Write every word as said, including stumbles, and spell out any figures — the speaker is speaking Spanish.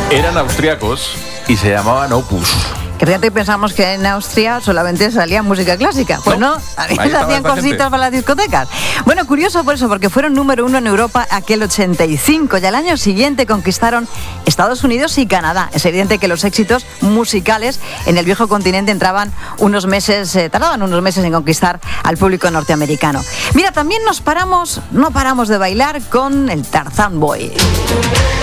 Eran austriacos y se llamaban Opus. Que fíjate, pensamos que en Austria solamente salía música clásica. Pues no, no también hacían cositas para las discotecas. Bueno, curioso por eso, porque fueron número uno en Europa aquel ochenta y cinco y al año siguiente conquistaron Estados Unidos y Canadá. Es evidente que los éxitos musicales en el viejo continente entraban unos meses, eh, tardaban unos meses en conquistar al público norteamericano. Mira, también nos paramos, no paramos de bailar con el Tarzán Boy.